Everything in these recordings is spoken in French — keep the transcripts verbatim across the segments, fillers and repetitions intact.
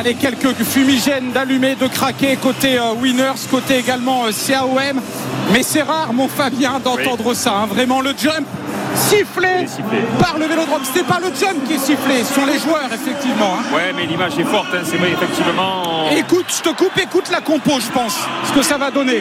Allez, quelques fumigènes d'allumés, de craquer côté euh, Winners, côté également euh, C A O M. Mais c'est rare, mon Fabien, d'entendre oui. ça. Hein. Vraiment, le jump sifflé, sifflé par le Vélodrome. Ce n'est pas le jump qui est sifflé, ce sont les joueurs, effectivement. Hein. Ouais, mais l'image est forte, hein. C'est vrai, effectivement. Écoute, je te coupe, écoute la compo, je pense, ce que ça va donner.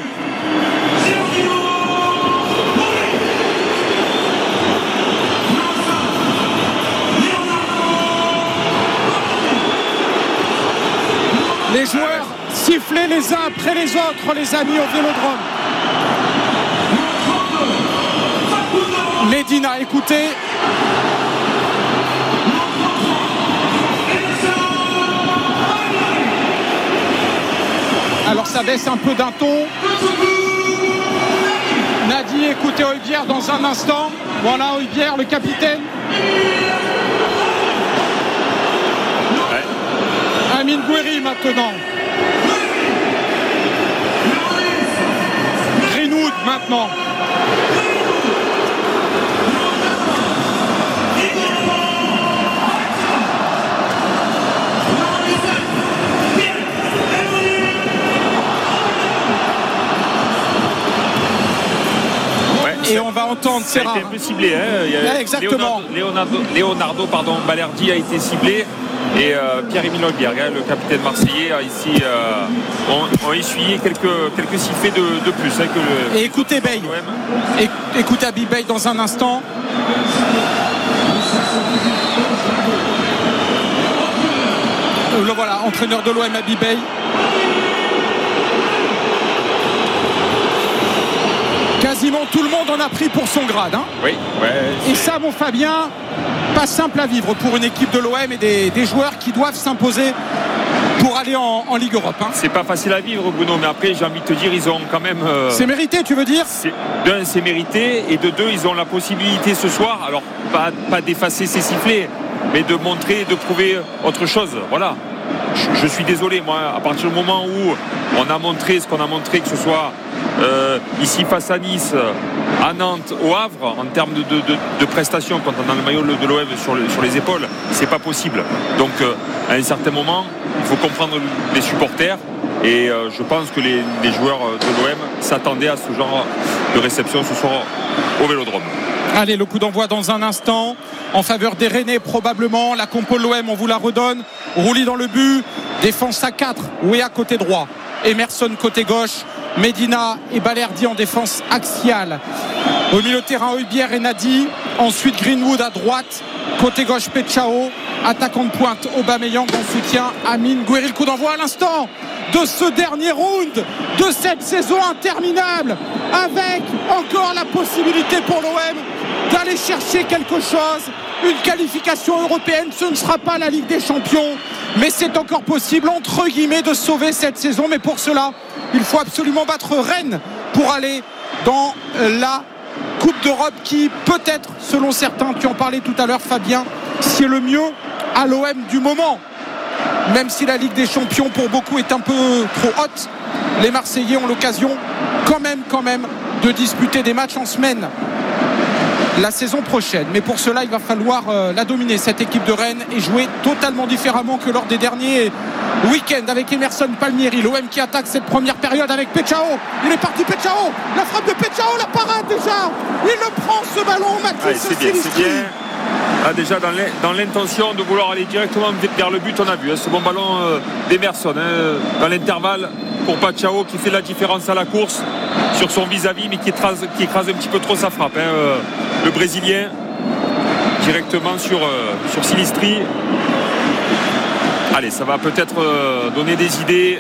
Les joueurs sifflés les uns après les autres, les amis, au Vélodrome. Medina, écoutez. Alors ça baisse un peu d'un ton. Nadi, écoutez Heubière dans un instant. Voilà Heubière, le capitaine. Amine Gouiri maintenant. Greenwood maintenant. Et on va entendre, c'est rare. Ça a été un peu ciblé, hein. Il y a ouais, exactement. Leonardo, Leonardo pardon, Balerdi a été ciblé. Et euh, Pierre-Emile Heubière, le capitaine marseillais, a ici euh, ont, ont essuyé quelques, quelques sifflets de, de plus. Hein, que le, et écoutez Bey, é- écoutez Habib Bey dans un instant. Le voilà, entraîneur de l'O M, Habib Bey. Quasiment tout le monde en a pris pour son grade. Hein. Oui, ouais, et ça, mon Fabien, pas simple à vivre pour une équipe de l'O M et des, des joueurs qui doivent s'imposer pour aller en, en Ligue Europe. Hein. C'est pas facile à vivre, Bruno, mais après, j'ai envie de te dire, ils ont quand même. Euh, c'est mérité, tu veux dire c'est, d'un, c'est mérité, et de deux, ils ont la possibilité ce soir, alors pas, pas d'effacer ces sifflets, mais de montrer, de prouver autre chose. Voilà. Je, je suis désolé, moi, à partir du moment où on a montré ce qu'on a montré, que ce soit euh, ici face à Nice, à Nantes, au Havre, en termes de, de, de, de prestations, quand on a le maillot de l'O M sur, le, sur les épaules, c'est pas possible. Donc, euh, à un certain moment, il faut comprendre les supporters, et euh, je pense que les, les joueurs de l'O M s'attendaient à ce genre de réception ce soir au Vélodrome. Allez, le coup d'envoi dans un instant en faveur des Rennais, probablement. La compo de l'O M, on vous la redonne. Roulis dans le but, défense à quatre, Ouéa côté droit, Emerson côté gauche, Medina et Balerdi en défense axiale. Au milieu de terrain, Heubière et Nadi. Ensuite Greenwood à droite, côté gauche Pechao, attaquant de pointe Aubameyang en soutien, Amine Gouiri. Le coup d'envoi à l'instant de ce dernier round de cette saison interminable, avec encore la possibilité pour l'O M d'aller chercher quelque chose, une qualification européenne. Ce ne sera pas la Ligue des Champions, mais c'est encore possible, entre guillemets, de sauver cette saison. Mais pour cela, il faut absolument battre Rennes pour aller dans la Coupe d'Europe qui, peut-être, selon certains, tu en parlais tout à l'heure, Fabien, c'est le mieux à l'O M du moment. Même si la Ligue des Champions pour beaucoup est un peu trop haute, les Marseillais ont l'occasion quand même, quand même de disputer des matchs en semaine la saison prochaine. Mais pour cela, il va falloir euh, la dominer, cette équipe de Rennes, et jouer totalement différemment que lors des derniers week-ends avec Emerson Palmieri. L'O M qui attaque cette première période avec Pechao. Il est parti, Pechao. La frappe de Pechao, la parade déjà. Il le prend, ce ballon, Mathis. C'est bien, c'est bien. Ah, déjà dans, dans l'intention de vouloir aller directement vers le but, on a vu hein, ce bon ballon euh, d'Emerson hein, dans l'intervalle pour Pachao, qui fait la différence à la course sur son vis-à-vis, mais qui écrase, qui écrase un petit peu trop sa frappe hein, euh, le Brésilien directement sur, euh, sur Silistri. Allez, ça va peut-être euh, donner des idées.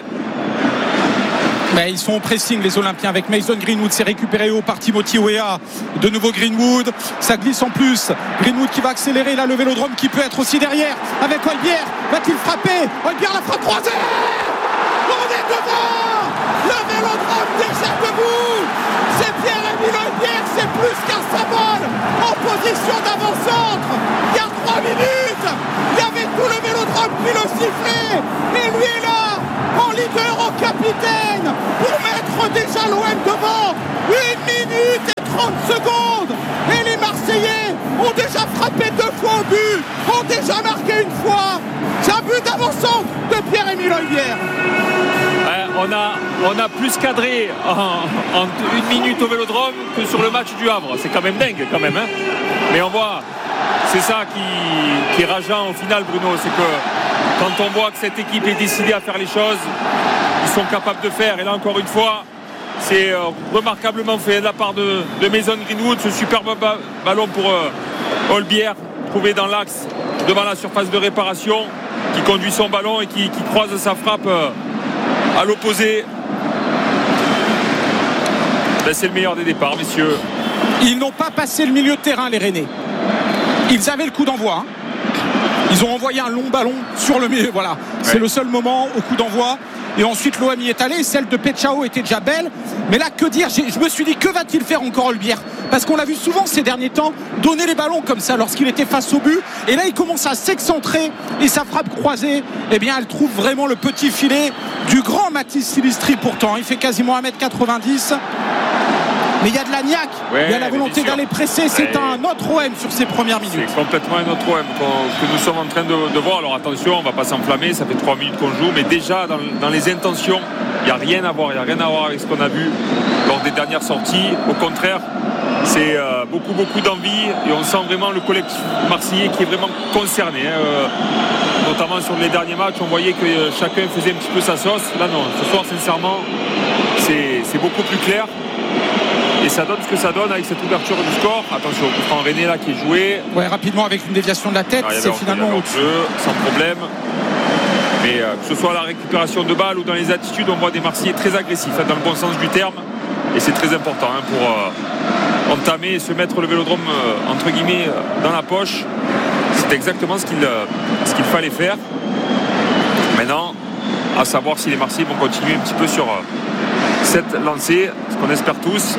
Mais ils sont au pressing, les Olympiens, avec Mason Greenwood. C'est récupéré haut par Timothy Weah. De nouveau Greenwood, ça glisse en plus. Greenwood qui va accélérer, là le Vélodrome qui peut être aussi derrière avec Heubière. Va-t-il frapper? Heubière, la frappe croisée. On est devant. Le Vélodrome déjà debout. C'est Pierre-Emile Heubière, c'est plus qu'un symbole en position d'avant-centre. Il y a trois minutes, il y avait tout le Vélodrome qui le sifflait, et lui est là en leader, en capitaine, pour mettre déjà l'O M devant. Une minute et trente secondes, et les Marseillais ont déjà frappé deux fois au but, ont déjà marqué une fois. C'est un but d'avant-centre de Pierre-Emile fini là hier. On a, on a plus cadré en, en une minute au Vélodrome que sur le match du Havre. C'est quand même dingue quand même. Hein. Mais on voit, c'est ça qui, qui est rageant au final, Bruno. C'est que quand on voit que cette équipe est décidée à faire les choses, ils sont capables de faire. Et là encore une fois, c'est euh, remarquablement fait de la part de, de Mason Greenwood. Ce superbe ba- ballon pour euh, Olbière, trouvé dans l'axe devant la surface de réparation, qui conduit son ballon et qui, qui croise sa frappe euh, à l'opposé. Ben, c'est le meilleur des départs, messieurs. Ils n'ont pas passé le milieu de terrain, les Rennais. Ils avaient le coup d'envoi. Hein. Ils ont envoyé un long ballon sur le milieu. Voilà. Ouais. C'est le seul moment au coup d'envoi. Et ensuite, l'O M y est allé. Celle de Petchao était déjà belle. Mais là, que dire ? Je me suis dit, que va-t-il faire encore Olbière ? Parce qu'on l'a vu souvent ces derniers temps donner les ballons comme ça lorsqu'il était face au but. Et là, il commence à s'excentrer. Et sa frappe croisée, eh bien, elle trouve vraiment le petit filet du grand Mathis Silistri pourtant. Il fait quasiment un mètre quatre-vingt-dix. Mais il y a de la niaque, ouais, il y a la volonté d'aller presser. C'est ouais. un autre O M sur ses premières minutes. C'est complètement un autre O M que nous sommes en train de, de voir. Alors attention, on ne va pas s'enflammer, ça fait trois minutes qu'on joue. Mais déjà, dans, dans les intentions, il n'y a rien à voir. Il n'y a rien à voir avec ce qu'on a vu lors des dernières sorties. Au contraire, c'est euh, beaucoup, beaucoup d'envie. Et on sent vraiment le collectif marseillais qui est vraiment concerné. Hein, euh, notamment sur les derniers matchs, on voyait que euh, chacun faisait un petit peu sa sauce. Là, non. Ce soir, sincèrement, c'est, c'est beaucoup plus clair. Et ça donne ce que ça donne avec cette ouverture du score. Attention, coup franc René là qui est joué. Ouais, rapidement avec une déviation de la tête, non, c'est finalement au-dessus. Sans problème. Mais euh, que ce soit la récupération de balles ou dans les attitudes, on voit des Marseillais très agressifs, hein, dans le bon sens du terme. Et c'est très important hein, pour euh, entamer et se mettre le Vélodrome euh, entre guillemets euh, dans la poche. C'est exactement ce qu'il, euh, ce qu'il fallait faire. Maintenant, à savoir si les Marseillais vont continuer un petit peu sur euh, cette lancée, ce qu'on espère tous.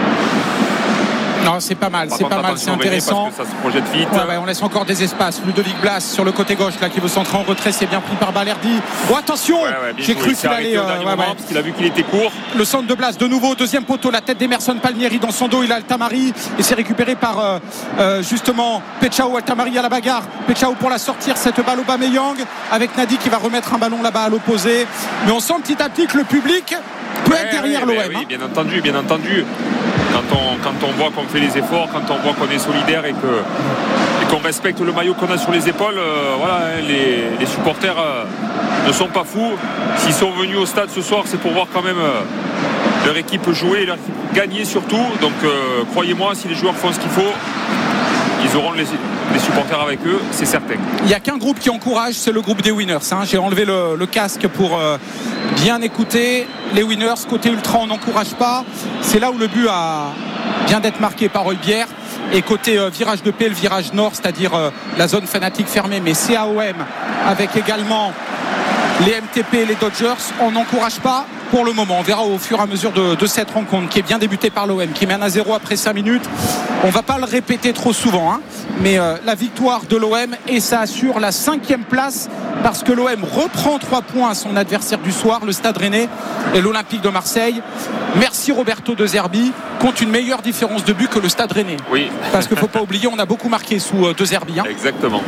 Non, c'est pas mal, Par c'est contre, pas mal, c'est intéressant. Parce que ça se projette vite. Ouais, ouais, on laisse encore des espaces. Ludovic Blas sur le côté gauche là qui veut s'entrer en retrait, c'est bien pris par Balerdi. Oh attention, ouais, ouais, j'ai cru qu'il allait. Euh, ouais, moment, ouais. Parce qu'il a vu qu'il était court. Le centre de Blas de nouveau, deuxième poteau, la tête d'Emerson Palmieri dans son dos, il a Altamari et c'est récupéré par euh, euh, justement Petchao. Altamari à la bagarre. Petchao pour la sortir, cette balle au Aubameyang avec Nadi qui va remettre un ballon là-bas à l'opposé. Mais on sent petit à petit que le public peut ouais, être derrière ouais, l'O M. Oui, hein. bien entendu, bien entendu. Quand on, quand on voit qu'on fait les efforts, quand on voit qu'on est solidaire et, que, et qu'on respecte le maillot qu'on a sur les épaules, euh, voilà, hein, les, les supporters euh, ne sont pas fous. S'ils sont venus au stade ce soir, c'est pour voir quand même euh, leur équipe jouer, leur équipe gagner surtout. Donc euh, croyez-moi, si les joueurs font ce qu'il faut, ils auront les, les supporters avec eux, c'est certain. Il n'y a qu'un groupe qui encourage, c'est le groupe des winners. Hein. J'ai enlevé le, le casque pour euh, bien écouter. Les winners, côté ultra, on n'encourage pas. C'est là où le but a vient d'être marqué par Olbière. Et côté euh, virage de paix, le virage nord, c'est-à-dire euh, la zone fanatique fermée, mais C A O M avec également les M T P et les Dodgers, on n'encourage pas pour le moment. On verra au fur et à mesure de, de cette rencontre qui est bien débutée par l'O M, qui mène à zéro après cinq minutes. On ne va pas le répéter trop souvent, hein, mais euh, la victoire de l'O M, et ça assure la cinquième place parce que l'O M reprend trois points à son adversaire du soir, le Stade Rennais et l'Olympique de Marseille. Merci Roberto De Zerbi, compte une meilleure différence de but que le Stade Rennais. Oui. Parce qu'il ne faut pas oublier, on a beaucoup marqué sous euh, De Zerbi. Hein. Exactement.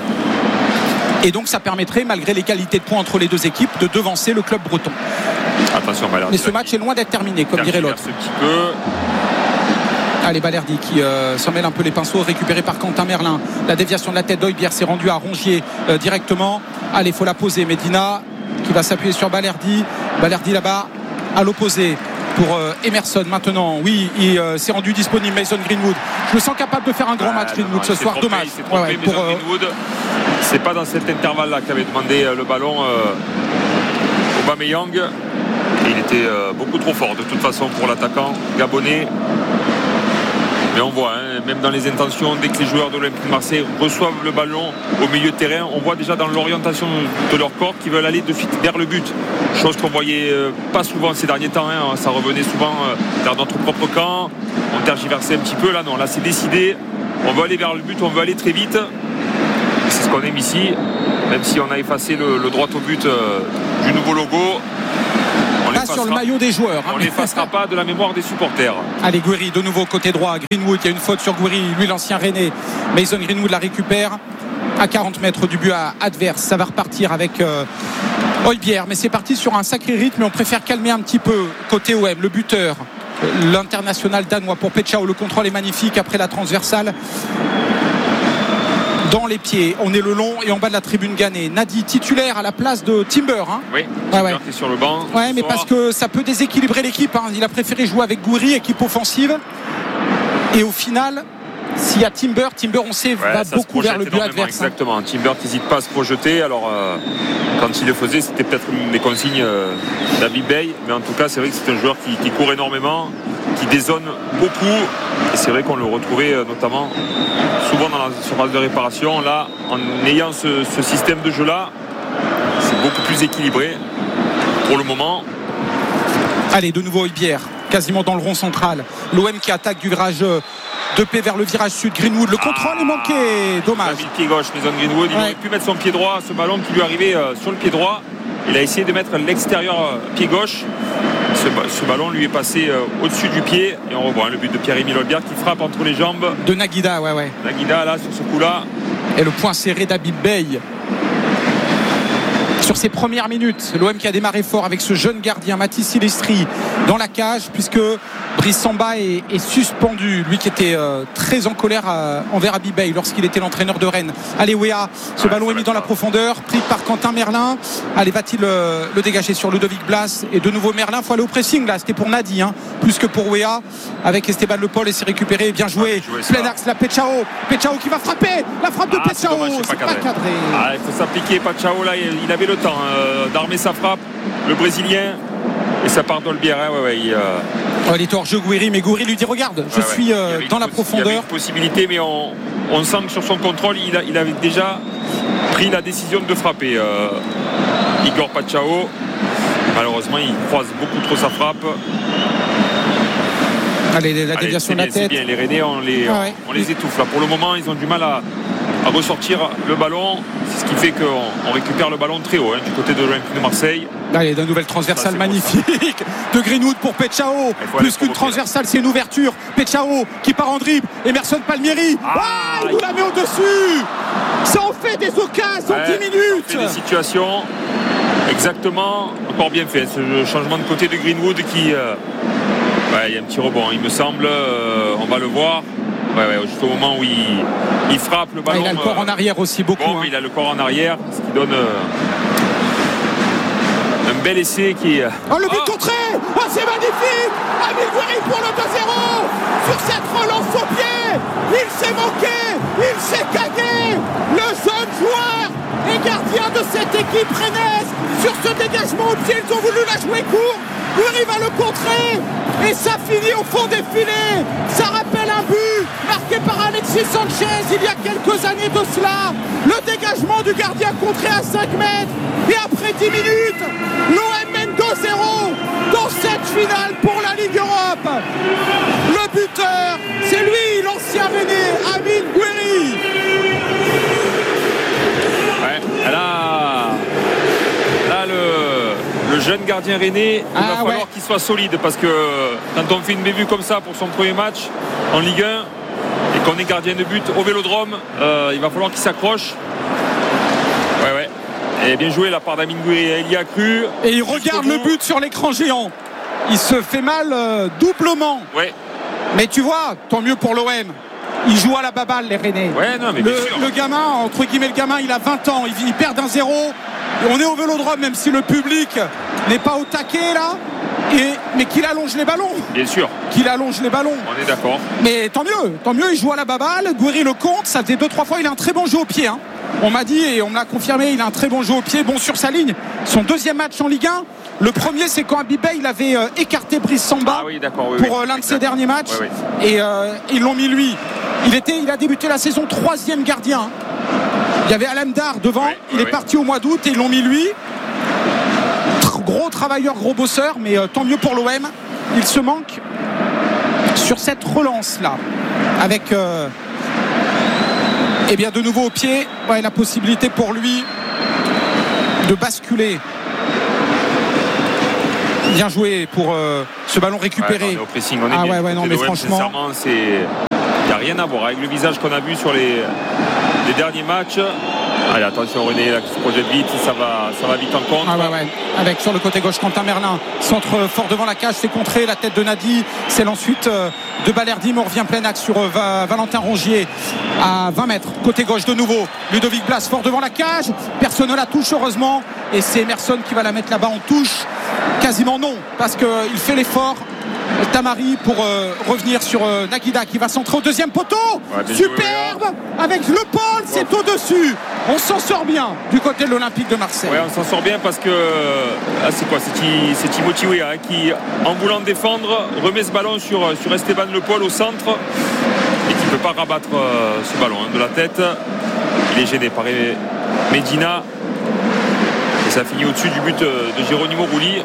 Et donc ça permettrait, malgré l'égalité de points entre les deux équipes, de devancer le club breton. Attention, Balerdi. Mais ce match est loin d'être terminé, comme dirait l'autre. Un petit peu. Allez, Balerdi qui euh, s'en mêle un peu les pinceaux, récupéré par Quentin Merlin. La déviation de la tête d'Oybière s'est rendue à Rongier euh, directement. Allez, il faut la poser. Medina qui va s'appuyer sur Balerdi. Balerdi là-bas, à l'opposé. Pour euh, Emerson maintenant, oui, il euh, s'est rendu disponible. Mason Greenwood, je me sens capable de faire un grand ah, match Greenwood non, ce soir, trompé, dommage ouais, ouais, pour, euh... Greenwood, c'est pas dans cet intervalle là qu'avait demandé euh, le ballon euh, Aubameyang. Il était euh, beaucoup trop fort de toute façon pour l'attaquant gabonais. Mais on voit, hein, même dans les intentions, dès que les joueurs de l'Olympique de Marseille reçoivent le ballon au milieu de terrain, on voit déjà dans l'orientation de leur corps qu'ils veulent aller de suite vers le but. Chose qu'on voyait euh, pas souvent ces derniers temps. Hein, ça revenait souvent euh, vers notre propre camp. On tergiversait un petit peu. Là, non, là, c'est décidé. On veut aller vers le but, on veut aller très vite. Et c'est ce qu'on aime ici. Même si on a effacé le, le droit au but euh, du nouveau logo. Pas sur le maillot des joueurs. On ne l'effacera pas de la mémoire des supporters. Allez, Guéry de nouveau côté droit. Greenwood, il y a une faute sur Guéry, lui l'ancien Rennais. Mason Greenwood la récupère. à quarante mètres du but adverse. Ça va repartir avec euh, Højbjerg, mais c'est parti sur un sacré rythme et on préfère calmer un petit peu côté O M. Le buteur, l'international danois pour Petchao. Le contrôle est magnifique après la transversale dans les pieds. On est le long et en bas de la tribune Ghané. Nadi titulaire à la place de Timber, hein. Oui, ah, Timber ouais. qui est sur le banc. Ouais, mais parce que ça peut déséquilibrer l'équipe, hein. Il a préféré jouer avec Gouiri, équipe offensive. Et au final, s'il y a Timber, Timber on sait ouais, va beaucoup vers le but adverse. Exactement, Timber qui n'hésite pas à se projeter. Alors euh, quand il le faisait, c'était peut-être une des consignes euh, d'Habib Beye, mais en tout cas c'est vrai que c'est un joueur qui, qui court énormément, qui dézone beaucoup, et c'est vrai qu'on le retrouvait euh, notamment souvent dans la surface de réparation. Là, en ayant ce, ce système de jeu là, c'est beaucoup plus équilibré pour le moment. Allez, de nouveau Højbjerg, quasiment dans le rond central. L'O M qui attaque du virage deux P vers le virage sud. Greenwood, le contrôle ah, est manqué, dommage. Il a mis le pied gauche, Mason Greenwood. Il ouais. aurait pu mettre son pied droit, ce ballon qui lui arrivait euh, sur le pied droit. Il a essayé de mettre l'extérieur euh, pied gauche. Ce, ce ballon lui est passé euh, au-dessus du pied. Et on revoit hein, le but de Pierre-Emile Højbjerg qui frappe entre les jambes de Naguida, ouais, ouais. Naguida, là, sur ce coup-là. Et le point serré d'Habib Beye. Sur ses premières minutes, l'O M qui a démarré fort avec ce jeune gardien Mathis Silvestri dans la cage, puisque Brice Samba est, est suspendu, lui qui était euh, très en colère euh, envers Habib Beye lorsqu'il était l'entraîneur de Rennes. Allez Wea, ce ouais, ballon est mis dans la profondeur, pris par Quentin Merlin. Allez, va-t-il euh, le dégager sur Ludovic Blas? Et de nouveau Merlin, il faut aller au pressing là, c'était pour Nadi hein, plus que pour Wea, avec Esteban Le Paul, et c'est récupéré, bien joué, ah, plein axe, la Petchao Petchao qui va frapper, la frappe de ah, Petchao, c'est, c'est pas cadré, pas cadré. Ah, il faut s'appliquer, Petchao là, il avait le temps euh, d'armer sa frappe, le Brésilien, et ça part d'Holbière hein, ouais, ouais, il, euh... oh, il est hors jeu Gouiri, mais Gouiri lui dit regarde, je ouais, suis euh, dans la possi- profondeur. Il y avait une possibilité, mais on, on sent que sur son contrôle il, a, il avait déjà pris la décision de frapper euh, Igor Petchao. Malheureusement il croise beaucoup trop sa frappe. Allez, la déviation de la bien, tête. C'est bien, les Rennais on les, ah ouais. on les étouffe là. Pour le moment ils ont du mal à, à ressortir le ballon. C'est ce qui fait qu'on on récupère le ballon très haut hein, du côté de l'Olympique de Marseille. Allez, d'une nouvelle transversale ça, magnifique de Greenwood pour Petchao. Plus qu'une transversale, c'est une ouverture. Petchao qui part en dribble. Emerson Palmieri. Ah, ah, il nous la met au-dessus. Ça en fait des occasions en ouais, dix minutes. Ça en fait des situations. Exactement. Encore bien fait. Ce changement de côté de Greenwood qui. Euh, ouais, il y a un petit rebond, il me semble. Euh, on va le voir. Ouais, ouais, juste au moment où il, il frappe le ballon. Ah, il a le corps euh, en arrière aussi, beaucoup. Bon, hein. Il a le corps en arrière, ce qui donne. Euh, un bel essai qui. Oh, le but oh contré. Oh, c'est magnifique. Amine Gouiri pour le deux zéro. Sur cette relance au pied, il s'est manqué, il s'est cagué. Le jeune joueur et gardien de cette équipe rennaise. Sur ce dégagement au pied, ils ont voulu la jouer court. Gouiri va le contrer. Et ça finit au fond des filets. Ça rappelle un but marqué par Alexis Sanchez il y a quelques années de cela. Le dégagement du gardien contré à cinq mètres. Et après dix minutes, l'O M mène deux zéro dans cette finale pour la Ligue Europe. Le buteur, c'est lui, l'ancien Rennais, Amine Gouiri. Ouais, là, là le, le jeune gardien rennais, il ah, va falloir ouais. qu'il soit solide parce que quand on fait une bévue comme ça pour son premier match en Ligue un et qu'on est gardien de but au Vélodrome, euh, il va falloir qu'il s'accroche. Ouais, ouais. Et bien joué la part d'Amine Gouiri, il y a cru. Et il regarde le but sur l'écran géant. Il se fait mal euh, doublement. Ouais. Mais tu vois, tant mieux pour l'O M. Il joue à la baballe, les Rennais. Ouais, non, mais le, bien sûr. le gamin, entre guillemets, le gamin, il a vingt ans. Il, il perd d'un zéro. Et on est au Vélodrome, même si le public n'est pas au taquet là. Et, mais qu'il allonge les ballons. Bien sûr. Qu'il allonge les ballons. On est d'accord. Mais tant mieux, tant mieux, il joue à la baballe. Gouiri le compte. Ça faisait deux, trois fois. Il a un très bon jeu au pied. Hein. On m'a dit et on me l'a confirmé, il a un très bon jeu au pied, bon sur sa ligne. Son deuxième match en Ligue un. Le premier, c'est quand Habib Beye il avait euh, écarté Brice Samba ah oui, oui, pour euh, oui, l'un de ses derniers matchs. Oui, oui. Et euh, ils l'ont mis lui. Il, était, il a débuté la saison troisième gardien. Il y avait Alamdar devant. Oui, il oui, est oui. parti au mois d'août et ils l'ont mis lui. Gros travailleur, gros bosseur, mais euh, tant mieux pour l'O M. Il se manque sur cette relance-là. Avec... Euh, Et bien de nouveau au pied, ouais, la possibilité pour lui de basculer. Bien joué pour euh, ce ballon récupéré. Ouais, non, on est au pressing, on est ah bien. ouais, ouais, non, mais l'O M, franchement, c'est... il n'y a rien à voir avec le visage qu'on a vu sur les, les derniers matchs. Allez, attention René là, qui se projette vite, ça va, ça va vite en contre. Ah ouais, ouais. Avec sur le côté gauche Quentin Merlin, centre fort devant la cage, c'est contré, la tête de Nadi, c'est l'ensuite euh, de Balerdi, mais on revient plein axe sur euh, Va- Valentin Rongier à vingt mètres, côté gauche de nouveau, Ludovic Blas fort devant la cage, personne ne la touche heureusement, et c'est Emerson qui va la mettre là-bas en touche, quasiment non, parce qu'il fait l'effort. Tamari pour euh, revenir sur euh, Nagida qui va centrer au deuxième poteau. Ouais, superbe joué, avec le Paul, ouais. C'est au-dessus. On s'en sort bien du côté de l'Olympique de Marseille. Ouais, on s'en sort bien parce que ah, c'est quoi, c'est, c'est Timothy Weah hein, qui, en voulant défendre, remet ce ballon sur, sur Esteban Le Paul au centre et qui ne peut pas rabattre euh, ce ballon hein, de la tête. Il est gêné par Medina et ça finit au-dessus du but de Geronimo Rulli.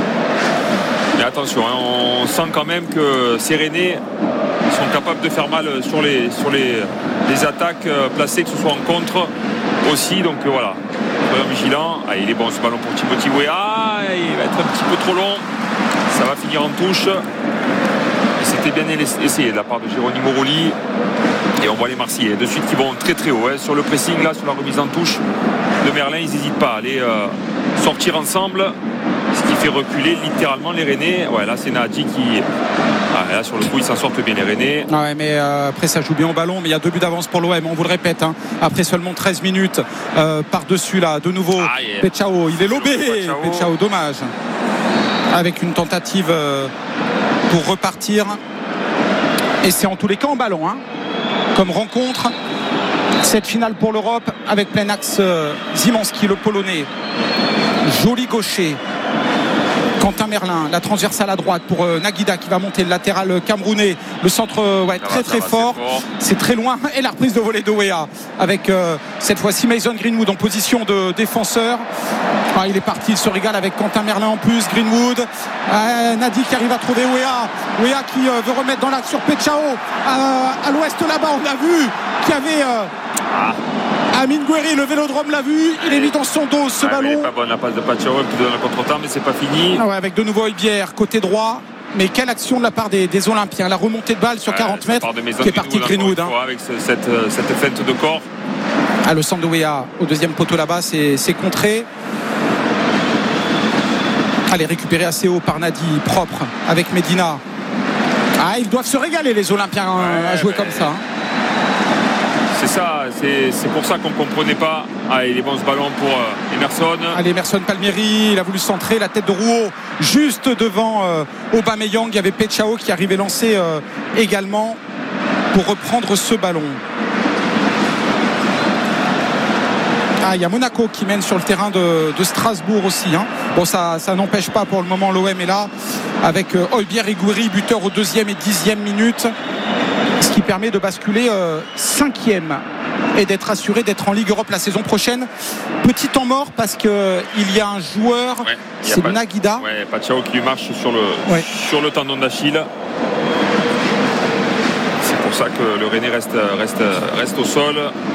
Mais attention, hein, on sent quand même que ces Rennais sont capables de faire mal sur les, sur les, les attaques placées, que ce soit en contre aussi. Donc euh, voilà, soyons vigilants. Ah, il est bon ce ballon pour Timothy Weah. Ah, il va être un petit peu trop long. Ça va finir en touche. Et c'était bien essayé de la part de Geronimo Rulli. Et on voit les Marseillais de suite qui vont très très haut hein, sur le pressing, là, sur la remise en touche de Merlin. Ils n'hésitent pas à aller euh, sortir ensemble. Ce qui fait reculer littéralement les Rennais. Ouais, là c'est Nadi qui. Ah, là sur le coup ils s'en sortent bien les Rennais. Ah ouais, mais euh, après ça joue bien au ballon, mais il y a deux buts d'avance pour l'O M. On vous le répète. Hein, après seulement treize minutes euh, par-dessus là, de nouveau. Ah, yeah. Pechao, il est lobé. Pechao, dommage. Avec une tentative euh, pour repartir. Et c'est en tous les cas en ballon. Hein, comme rencontre. Cette finale pour l'Europe avec plein axe euh, Zimanski, le Polonais. Joli gaucher. Quentin Merlin, la transversale à droite pour euh, Nagida qui va monter le latéral camerounais. Le centre euh, ouais, très va, très fort. fort. C'est très loin. Et la reprise de volée de Weah avec euh, cette fois-ci Mason Greenwood en position de défenseur. Ah, il est parti, il se régale avec Quentin Merlin en plus. Greenwood. Euh, Nadi qui arrive à trouver Weah. Weah qui euh, veut remettre dans l'axe sur Pechao. Euh, à l'ouest là-bas, on a vu qu'il y avait. Euh, ah. Amine Gouiri, le Vélodrome l'a vu, il est mis dans son dos ce ouais, ballon. Il n'est pas bonne la passe de Pachao qui donne un contre-temps, mais c'est pas fini. Ah ouais, avec de nouveau Heubière, côté droit. Mais quelle action de la part des, des Olympiens. La remontée de balle sur ouais, quarante mètres qui est partie de Greenwood. Hein. Avec ce, cette, cette feinte de corps. Ah, le centre de Weah au deuxième poteau là-bas, c'est, c'est contré. Allez, récupéré assez haut par Nadi, propre, avec Medina. Ah, ils doivent se régaler les Olympiens ouais, à jouer comme ça. Hein. C'est ça, c'est, c'est pour ça qu'on ne comprenait pas. Ah, il est bon ce ballon pour euh, Emerson. Allez, Emerson Palmieri, il a voulu centrer la tête de Rouault juste devant euh, Aubameyang. Il y avait Pechao qui arrivait lancer euh, également pour reprendre ce ballon. Ah, il y a Monaco qui mène sur le terrain de, de Strasbourg aussi. Hein. Bon, ça, ça n'empêche pas pour le moment. L'O M est là avec euh, Heubière et Gouiri, buteur aux deuxième et dixième minutes. Ce qui permet de basculer euh, cinquième et d'être assuré d'être en Ligue Europe la saison prochaine. Petit temps mort parce qu'il y a un joueur, ouais, c'est pas, Nagida. Ouais, Pachao qui lui marche sur le, ouais. sur le tendon d'Achille. C'est pour ça que le Rennais reste, reste, reste au sol.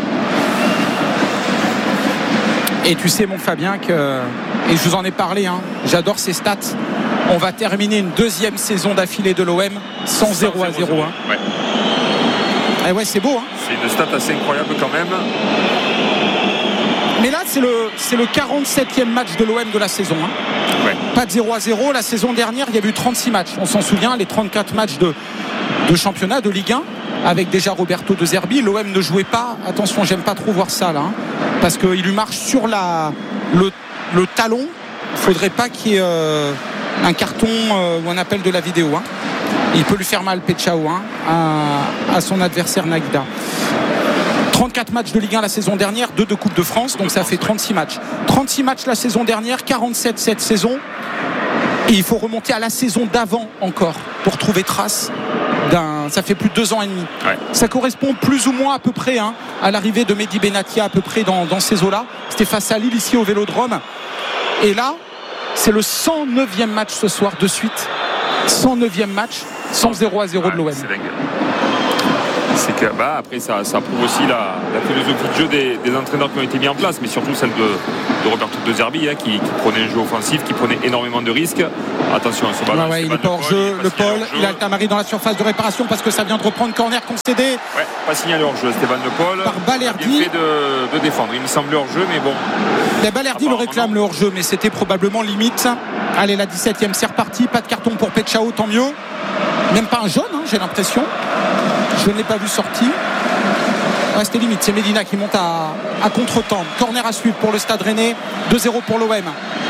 Et tu sais mon Fabien que, et je vous en ai parlé, hein, j'adore ces stats. On va terminer une deuxième saison d'affilée de l'O M sans zéro à zéro. Hein. Ouais. Et ouais, c'est beau. Hein. C'est une stat assez incroyable quand même. Mais là, c'est le, c'est le quarante-septième match de l'O M de la saison. Hein. Ouais. Pas de zéro à zéro. La saison dernière, il y a eu trente-six matchs. On s'en souvient, les trente-quatre matchs de, de championnat, de Ligue un, avec déjà Roberto De Zerbi. L'O M ne jouait pas. Attention, j'aime pas trop voir ça là. Hein, parce qu'il lui marche sur la, le, le talon. Il ne faudrait pas qu'il y ait euh, un carton euh, ou un appel de la vidéo. Hein. Il peut lui faire mal, Pechao, hein, à, à son adversaire Nagida. trente-quatre matchs de Ligue un la saison dernière, deux de Coupe de France, donc ça fait trente-six matchs. trente-six matchs la saison dernière, quarante-sept cette saison. Et il faut remonter à la saison d'avant encore pour trouver trace d'un. Ça fait plus de deux ans et demi. Ouais. Ça correspond plus ou moins à peu près hein, à l'arrivée de Mehdi Benatia à peu près dans, dans ces eaux-là. C'était face à Lille ici au Vélodrome. Et là, c'est le cent neuvième match ce soir de suite. cent neuvième match sans zéro à zéro ouais, de l'O M. c'est que bah, après ça, ça prouve aussi la, la philosophie de jeu des, des entraîneurs qui ont été mis en place, mais surtout celle de, de Roberto De Zerbi hein, qui, qui prenait un jeu offensif, qui prenait énormément de risques. Attention à ce ballon. Ouais, ouais, il n'est pas hors jeu. Le Paul, il a le Tamari dans la surface de réparation parce que ça vient de reprendre corner concédé. Ouais, pas signalé hors jeu. Stéphane Le Paul. Par Balerdi. Il a bien fait de, de défendre. Il me semblait hors jeu, mais bon. Mais Balerdi le réclame non. le hors jeu, mais c'était probablement limite. Allez, la dix-septième, c'est reparti. Pas de carton pour Petchao, tant mieux. Même pas un jaune, hein, j'ai l'impression. Je ne l'ai pas vu sortir. Ouais, c'était limite. C'est Medina qui monte à, à contre-temps. Corner à suivre pour le Stade Rennais. deux zéro pour l'O M.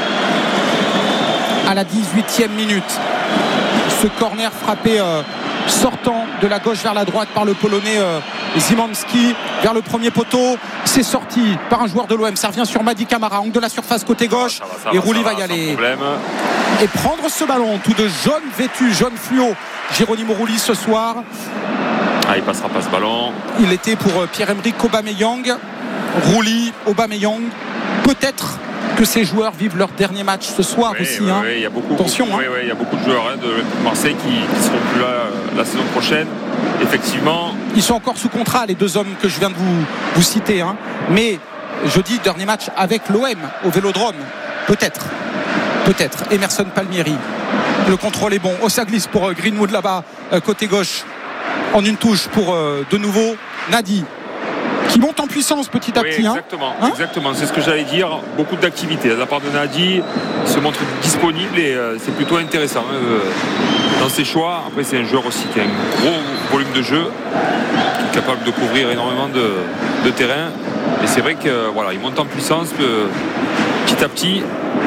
À la dix-huitième minute. Ce corner frappé euh, sortant de la gauche vers la droite par le Polonais euh, Zimanski vers le premier poteau. C'est sorti par un joueur de l'O M. Ça revient sur Mady Camara, angle de la surface côté gauche. Ça va, ça va, et Rouli va, va y aller. Et prendre ce ballon tout de jaune vêtu, jaune fluo. Geronimo Rouli ce soir. Ah, il passera pas ce ballon. Il était pour Pierre-Emerick Aubameyang. Rouli, Aubameyang. Peut-être que ces joueurs vivent leur dernier match ce soir oui, aussi. Oui, hein. oui, il y a beaucoup, Attention. Beaucoup, hein. oui, oui, il y a beaucoup de joueurs hein, de Marseille qui ne seront plus là euh, la saison prochaine. Effectivement. Ils sont encore sous contrat, les deux hommes que je viens de vous, vous citer. Hein. Mais je dis dernier match avec l'O M au Vélodrome. Peut-être. Peut-être. Emerson Palmieri. Le contrôle est bon. Ça glisse pour euh, Greenwood là-bas, euh, côté gauche. En une touche pour euh, de nouveau Nadi. Qui monte en puissance petit à oui, petit. Exactement, hein exactement. C'est ce que j'allais dire. Beaucoup d'activité de la part de Nadi. Il se montre disponible et euh, c'est plutôt intéressant euh, dans ses choix. Après, c'est un joueur aussi qui a un gros volume de jeu, qui est capable de couvrir énormément de, de terrain. Et c'est vrai qu'il voilà, il monte en puissance euh, petit à petit.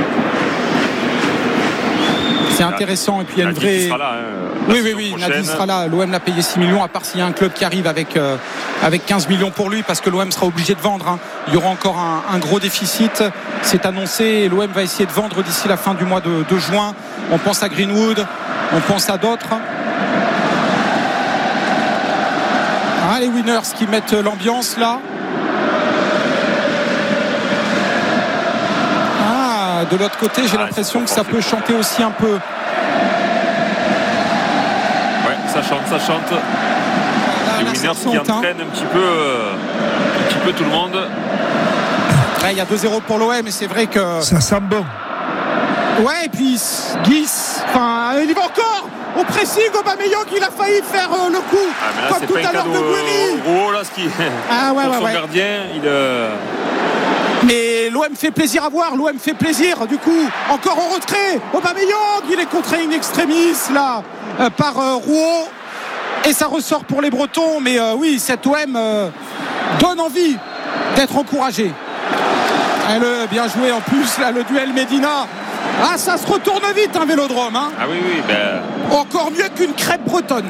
C'est intéressant. Et puis il y a une Nadi vraie. Qui sera là, hein, oui, oui, oui. Nadi sera là. L'O M l'a payé six millions, à part s'il y a un club qui arrive avec, euh, avec quinze millions pour lui, parce que l'O M sera obligé de vendre. Hein. Il y aura encore un, un gros déficit. C'est annoncé et l'O M va essayer de vendre d'ici la fin du mois de, de juin. On pense à Greenwood, on pense à d'autres. Ah, les Winners qui mettent l'ambiance là. De l'autre côté, j'ai ah, l'impression que ça peut chanter aussi un peu. Ouais, ça chante, ça chante. Là, les Winners qui entraînent un petit peu, euh, un petit peu tout le monde. Ouais, il y a deux zéro pour l'O M et c'est vrai que ça sent bon. Ouais, et puis Guis, enfin, il y va encore au pressing. Aubameyang, il a failli faire euh, le coup. Ah, mais là, comme c'est tout pas à l'heure de Guéry. Rouault, là, ce qui. Ah ouais, pour ouais, son ouais. gardien, il. Euh... Mais l'O M fait plaisir à voir, l'O M fait plaisir. Du coup, encore en retrait. Aubameyang, il est contré in extremis là euh, par euh, Rouault. Et ça ressort pour les Bretons. Mais euh, oui, cet O M euh, donne envie d'être encouragé. Et le, bien joué en plus là, le duel Medina. Ah, ça se retourne vite un Vélodrome. Hein. Ah oui, oui. Ben... Encore mieux qu'une crêpe bretonne.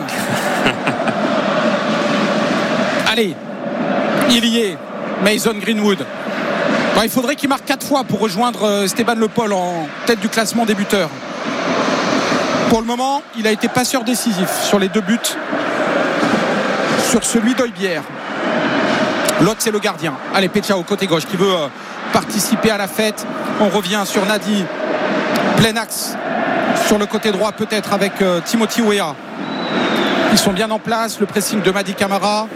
Allez, il y est. Mason Greenwood. Bon, il faudrait qu'il marque quatre fois pour rejoindre euh, Stéphane Le Paul en tête du classement des buteurs. Pour le moment, il a été passeur décisif sur les deux buts. Sur celui d'Heubière. L'autre, c'est le gardien. Allez, Petchao, côté gauche, qui veut euh, participer à la fête. On revient sur Nadi. Plein axe. Sur le côté droit, peut-être avec euh, Timothy Weah. Ils sont bien en place. Le pressing de Mady Camara.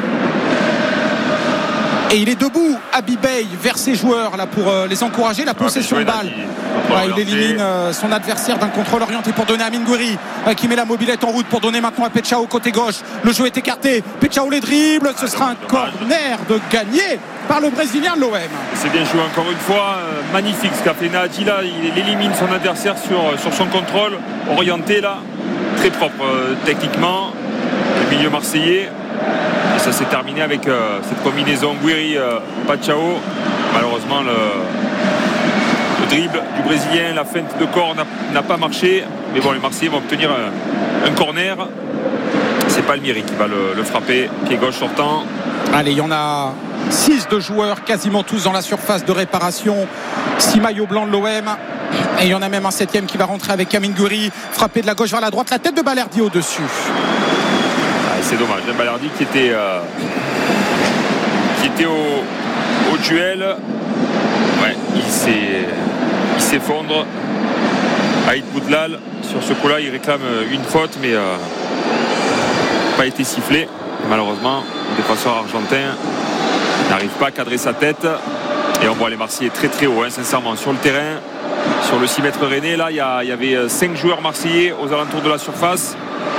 Et il est debout, Abibey, vers ses joueurs là, pour euh, les encourager. La possession de balle. Ouais, il élimine euh, son adversaire d'un contrôle orienté pour donner à Minguri euh, qui met la mobilette en route pour donner maintenant à Petchao côté gauche. Le jeu est écarté. Petchao les dribble. Ce ah, sera un dommage. Corner de gagné par le Brésilien de l'O M. C'est bien joué encore une fois. Euh, magnifique ce qu'a fait Nadi là. Il élimine son adversaire sur, sur son contrôle orienté là. Très propre euh, techniquement. Le milieu marseillais. Et ça s'est terminé avec euh, cette combinaison Guiri-Petchao. Euh, Malheureusement, le, le dribble du Brésilien, la feinte de corps n'a, n'a pas marché. Mais bon, les Marseillais vont obtenir un, un corner. C'est Palmieri qui va le, le frapper. Pied gauche sortant. Allez, il y en a six de joueurs, quasiment tous dans la surface de réparation. six maillots blancs de l'O M. Et il y en a même un septième qui va rentrer avec Amine Guri. Frappé de la gauche vers la droite. La tête de Balerdi au-dessus. C'est dommage, un Balerdi qui était euh, qui était au, au duel. Ouais, il, s'est, il s'effondre. Aïd Boudlal, sur ce coup-là, il réclame une faute, mais euh, pas été sifflé. Malheureusement, le défenseur argentin n'arrive pas à cadrer sa tête. Et on voit les Marseillais très très haut, hein, sincèrement, sur le terrain. Sur le six mètres rennais, là, il y, y avait cinq joueurs marseillais aux alentours de la surface.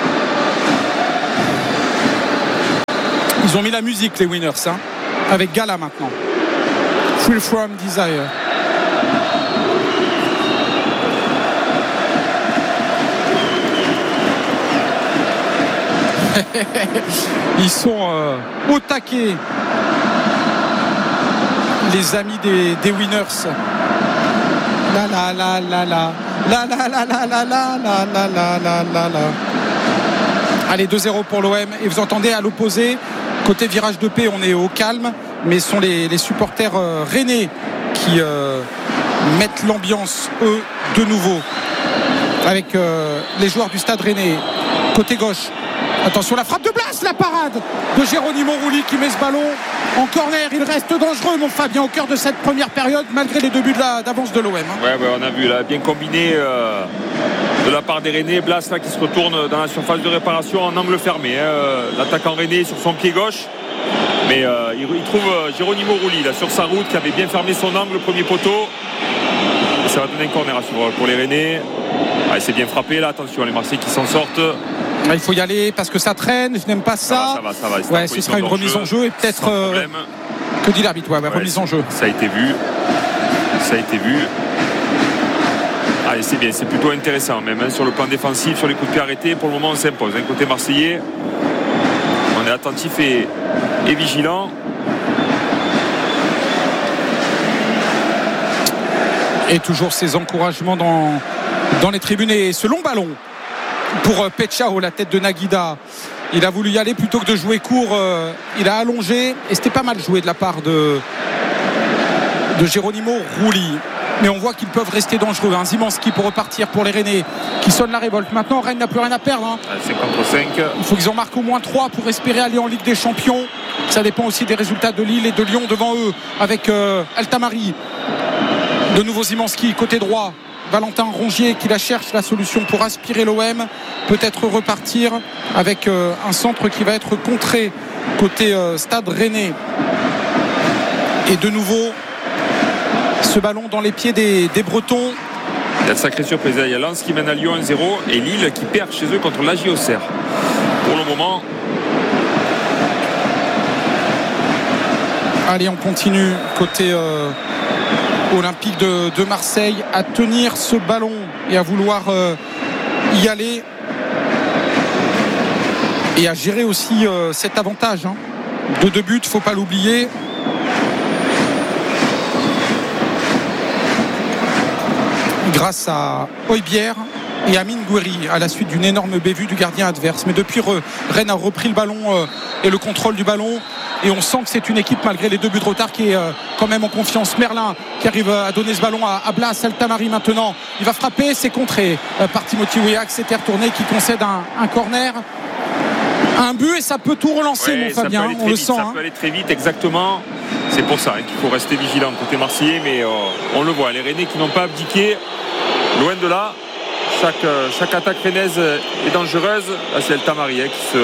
Ils ont mis la musique, les Winners, hein, avec Gala maintenant. Free From Desire. Ils sont euh, au taquet, les amis des, des Winners. La la la la la la la la la la la la la la la la. Allez, deux zéro pour l'O M. Et vous entendez à l'opposé, côté virage de paix, on est au calme, mais ce sont les, les supporters euh, rennais qui euh, mettent l'ambiance, eux, de nouveau, avec euh, les joueurs du Stade Rennais. Côté gauche, attention, la frappe de Blas, la parade de Geronimo Rulli qui met ce ballon en corner. Il reste dangereux, mon Fabien, au cœur de cette première période, malgré les deux buts d'avance de l'O M. Hein. Ouais, ouais, on a vu là, bien combiné euh, de la part des Rennais. Blas là, qui se retourne dans la surface de réparation en angle fermé. Hein. L'attaquant rennais sur son pied gauche. Mais euh, il, il trouve euh, Geronimo Rulli là, sur sa route, qui avait bien fermé son angle, le premier poteau. Et ça va donner un corner à suivre pour les Rennais. Ah, c'est bien frappé là, attention, les Marseillais qui s'en sortent. Il faut y aller parce que ça traîne, je n'aime pas ça. Ça va, ça va, ça va. Ouais, ce sera une remise en jeu et peut-être. Euh, que dit l'arbitre, ouais, ouais, ouais, remise en jeu. Ça a été vu. Ça a été vu. Allez, c'est bien, c'est plutôt intéressant même hein, sur le plan défensif, sur les coups de pied arrêtés. Pour le moment, on s'impose. D'un côté marseillais, on est attentif et, et vigilant. Et toujours ces encouragements dans, dans les tribunes et ce long ballon pour Pechao, la tête de Naguida. Il a voulu y aller plutôt que de jouer court. Euh, il a allongé et c'était pas mal joué de la part de, de Geronimo Rulli. Mais on voit qu'ils peuvent rester dangereux. Un Zimanski pour repartir pour les Rennais qui sonne la révolte. Maintenant, Rennes n'a plus rien à perdre. Hein. cinq contre cinq. Il faut qu'ils en marquent au moins trois pour espérer aller en Ligue des Champions. Ça dépend aussi des résultats de Lille et de Lyon devant eux avec euh, Altamari. De nouveau Zimanski, côté droit. Valentin Rongier qui la cherche la solution pour aspirer l'O M, peut-être repartir avec euh, un centre qui va être contré côté euh, Stade Rennais. Et de nouveau ce ballon dans les pieds des, des Bretons. Il y a de sacrées surprises. Il y a Lens qui mène à Lyon un zéro et Lille qui perd chez eux contre l'A J Auxerre. Pour le moment. Allez, on continue côté euh, Olympique de, de Marseille à tenir ce ballon et à vouloir euh, y aller et à gérer aussi euh, cet avantage hein. De deux buts, il ne faut pas l'oublier. Grâce à Højbjerg et Amine Gouiri à la suite d'une énorme bévue du gardien adverse. Mais depuis, Rennes a repris le ballon euh, et le contrôle du ballon. Et on sent que c'est une équipe, malgré les deux buts de retard, qui est euh, quand même en confiance. Merlin qui arrive à donner ce ballon à, à Blas. Altamari maintenant. Il va frapper, c'est contré euh, par Timothy Weah qui s'était retourné, qui concède un, un corner. Un but et ça peut tout relancer, ouais, mon Fabien. On le vite, sent. Ça hein. peut aller très vite, exactement. C'est pour ça hein, qu'il faut rester vigilant côté marseillais. Mais euh, on le voit, les Rennais qui n'ont pas abdiqué. Loin de là. Chaque, euh, chaque attaque rennaise est dangereuse. Là, c'est Altamari hein, qui se...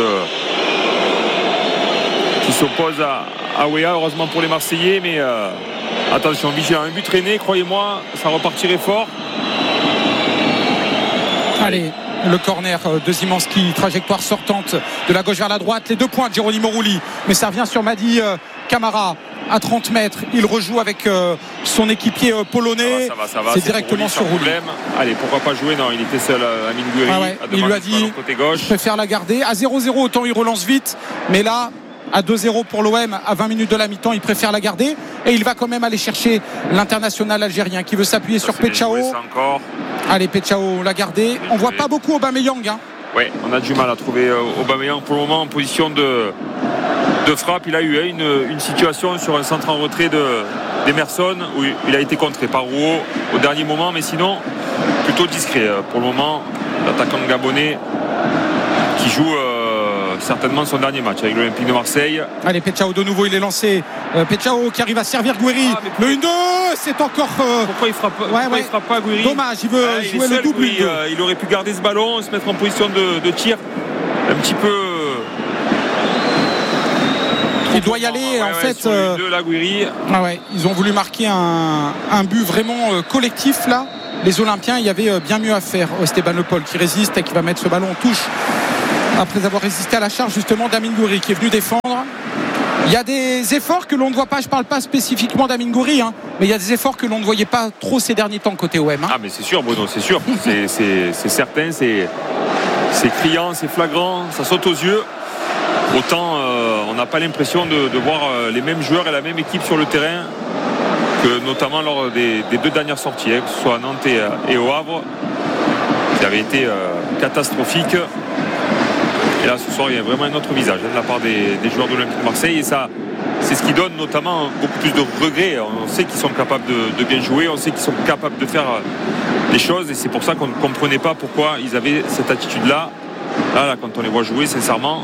qui s'oppose à, à Weah, heureusement pour les Marseillais, mais euh, attention, vigilant, un but rennais, croyez-moi, ça repartirait fort. Allez, le corner de Zimanski, trajectoire sortante de la gauche vers la droite, les deux points de Geronimo Rulli, mais ça revient sur Mady euh, Camara à trente mètres, il rejoue avec euh, son équipier euh, polonais. Ça va, ça va, ça va. C'est, c'est directement sur Rulli. Allez, pourquoi pas jouer? Non, il était seul à Amine Gouiri. Ah ouais, il lui a dit, côté gauche. Je préfère la garder. À zéro zéro, autant il relance vite, mais là à deux zéro pour l'O M à vingt minutes de la mi-temps, il préfère la garder et il va quand même aller chercher l'international algérien qui veut s'appuyer ça, sur Pechao. Allez, Pechao l'a gardé. On voit pas beaucoup Aubameyang hein. Oui, on a du mal à trouver euh, Aubameyang pour le moment en position de, de frappe. Il a eu hein, une, une situation sur un centre en retrait de, d'Emerson où il a été contré par Rouault au dernier moment, mais sinon plutôt discret euh, pour le moment. L'attaquant gabonais qui joue euh, certainement son dernier match avec l'Olympique de Marseille. Allez, Pechao de nouveau, il est lancé. Euh, Pechao qui arrive à servir Gouiri. Ah, le un deux, c'est encore. Euh... Pourquoi il frappe, ouais, pourquoi ouais. il frappe pas Gouiri? Dommage, il veut ah, jouer il le double. Il, euh, il aurait pu garder ce ballon, se mettre en position de, de tir un petit peu il doit y aller ouais, en ouais, fait. Sur euh, les deux, la Guiri. Ah ouais, ils ont voulu marquer un, un but vraiment euh, collectif là. Les Olympiens, il y avait euh, bien mieux à faire. Oh, Esteban Le Paul qui résiste et qui va mettre ce ballon en touche après avoir résisté à la charge justement d'Amine Gouiri qui est venu défendre. Il y a des efforts que l'on ne voit pas, je ne parle pas spécifiquement d'Amine Gouiri, hein, mais il y a des efforts que l'on ne voyait pas trop ces derniers temps côté O M. Hein. Ah mais c'est sûr Bruno, c'est sûr, c'est, c'est, c'est certain, c'est, c'est criant, c'est flagrant, ça saute aux yeux. Autant euh, on n'a pas l'impression de, de voir euh, les mêmes joueurs et la même équipe sur le terrain que notamment lors des, des deux dernières sorties, hein, que ce soit à Nantes et, et au Havre, qui avait été euh, catastrophique. Et là ce soir il y a vraiment un autre visage hein, de la part des, des joueurs de l'Olympique de Marseille, et ça c'est ce qui donne notamment beaucoup plus de regrets. On sait qu'ils sont capables de, de bien jouer, on sait qu'ils sont capables de faire des choses, et c'est pour ça qu'on ne comprenait pas pourquoi ils avaient cette attitude là. Là, là quand on les voit jouer, sincèrement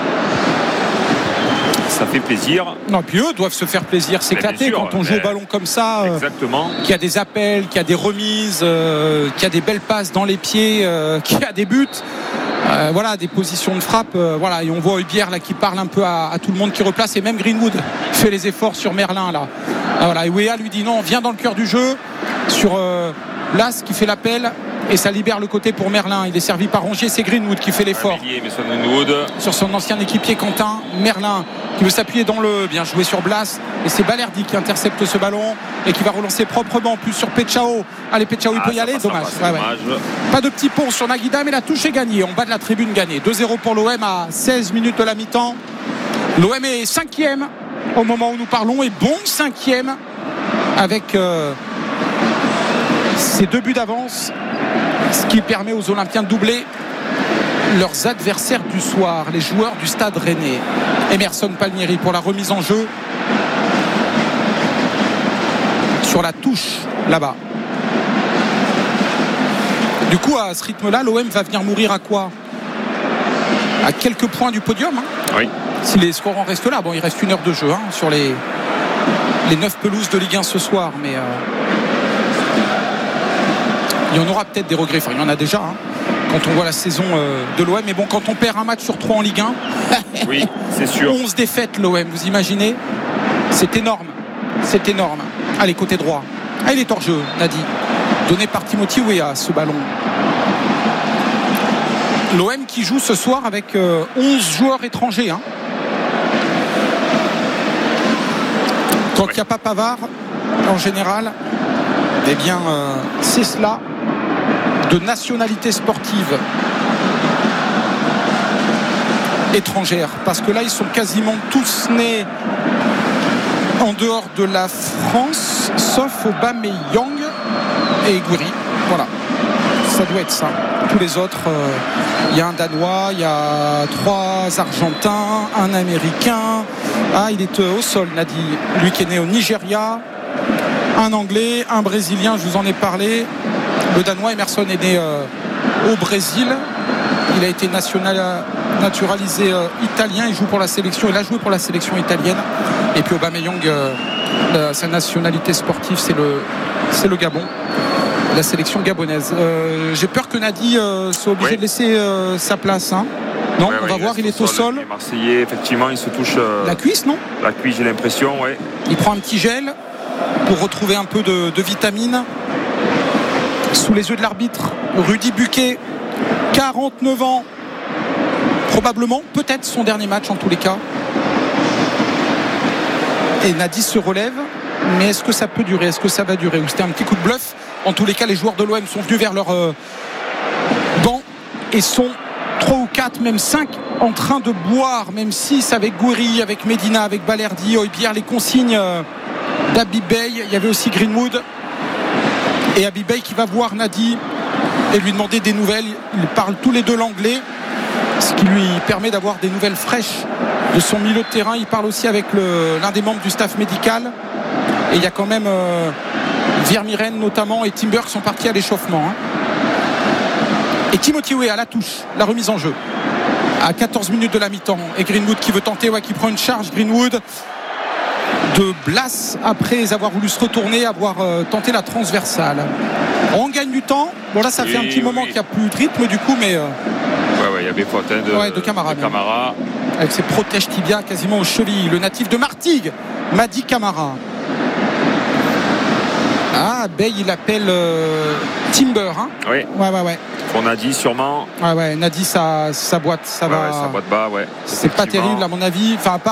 ça fait plaisir. Non, puis eux doivent se faire plaisir, s'éclater quand on joue au ballon comme ça. Euh, exactement. Qu'il y a des appels, qu'il y a des remises, euh, qu'il y a des belles passes dans les pieds, euh, qu'il y a des buts. Euh, voilà, des positions de frappe. Euh, voilà, et on voit Hubière là qui parle un peu à, à tout le monde qui replace, et même Greenwood fait les efforts sur Merlin là. Ah, voilà, et Wea lui dit non, viens dans le cœur du jeu sur euh, Las qui fait l'appel. Et ça libère le côté pour Merlin. Il est servi par Rongier, c'est Greenwood qui fait l'effort sur son ancien équipier Quentin. Merlin qui veut s'appuyer dans le bien joué sur Blas, et c'est Balerdi qui intercepte ce ballon et qui va relancer proprement plus sur Pechao. Allez, Pechao il ah, peut y aller, dommage. Pas, ouais, ouais. Pas de petit pont sur Naguida, mais la touche est gagnée en bas de la tribune, gagnée deux zéro pour l'O M à seize minutes de la mi-temps. L'O M est cinquième au moment où nous parlons, et bon cinquième avec euh, ses deux buts d'avance, ce qui permet aux Olympiens de doubler leurs adversaires du soir, les joueurs du Stade Rennais. Emerson Palmieri pour la remise en jeu sur la touche là-bas. Du coup, à ce rythme-là, l'O M va venir mourir à quoi? À quelques points du podium, hein. Oui. Si les scores en restent là. Bon, il reste une heure de jeu hein, sur les les neuf pelouses de Ligue un ce soir, mais euh, il y en aura peut-être des regrets. Enfin, il y en a déjà hein, quand on voit la saison euh, de l'O M. Mais bon, quand on perd un match sur trois en Ligue un, oui, c'est sûr. onze défaites l'O M, vous imaginez? C'est énorme, c'est énorme. Allez, côté droit. Ah, il est hors jeu, Nadi. Donné par Timothy Weah, ce ballon. L'O M qui joue ce soir avec euh, onze joueurs étrangers. Hein. Quand il n'y a pas Pavard, en général, eh bien, euh, c'est cela de nationalité sportive étrangère. Parce que là, ils sont quasiment tous nés en dehors de la France, sauf Aubameyang et Gouiri. Voilà, ça doit être ça. Tous les autres, il euh, y a un Danois, il y a trois Argentins, un Américain. Ah, il est euh, au sol, Nadi. Lui qui est né au Nigeria. Un Anglais, un Brésilien, je vous en ai parlé. Le Danois Emerson est né euh, au Brésil. Il a été national, naturalisé euh, italien. Il joue pour la sélection. Il a joué pour la sélection italienne. Et puis Aubameyang, euh, la, sa nationalité sportive, c'est le, c'est le Gabon. La sélection gabonaise. Euh, j'ai peur que Nadi euh, soit obligé ouais. de laisser euh, sa place. Hein. Non, ouais, on va ouais, voir, il est au sol. Les Marseillais, effectivement, il se touche. Euh, la cuisse, non? La cuisse, j'ai l'impression, ouais. Il prend un petit gel pour retrouver un peu de, de vitamine. Sous les yeux de l'arbitre, Rudy Buquet, quarante-neuf ans. Probablement, peut-être son dernier match en tous les cas. Et Nadi se relève. Mais est-ce que ça peut durer? Est-ce que ça va durer? Ou c'était un petit coup de bluff? En tous les cas, les joueurs de l'O M sont venus vers leur euh, banc et sont trois ou quatre, même cinq en train de boire, même six avec Gouiri, avec Medina, avec Balerdi, Hojbjerg, les consignes euh, d'Habib Beye. Il y avait aussi Greenwood et Habib Beye qui va voir Nadi et lui demander des nouvelles. Ils parlent tous les deux l'anglais, ce qui lui permet d'avoir des nouvelles fraîches de son milieu de terrain. Il parle aussi avec le, l'un des membres du staff médical. Et il y a quand même euh, Vermiren notamment et Timber qui sont partis à l'échauffement. Hein. Et Timothy Weah à la touche, la remise en jeu. À quatorze minutes de la mi-temps. Et Greenwood qui veut tenter, ouais, qui prend une charge. Greenwood de Blas après avoir voulu se retourner, avoir euh, tenté la transversale. On gagne du temps. Bon là ça fait oui, un petit oui, moment oui. qu'il n'y a plus de rythme du coup, mais... Euh... Ouais, ouais, il y avait faute hein, de, ouais, de Camara. De Camara. avec ses protèges tibia quasiment aux chevilles. Le natif de Martigues, Madi Camara. Ah, Bay, il appelle euh, Timber. Hein oui. Ouais, ouais, ouais. On a dit sûrement. Ouais, ouais. Nadi, sa, sa boîte, ça ouais, va. Ouais, sa boîte bas, ouais. C'est pas terrible, à mon avis. Enfin, à part